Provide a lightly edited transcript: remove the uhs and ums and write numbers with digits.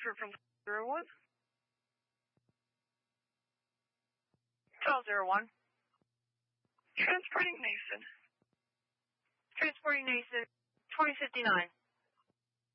Bradford from 01. 1201. Transporting Nason. Transporting Nason, 2059.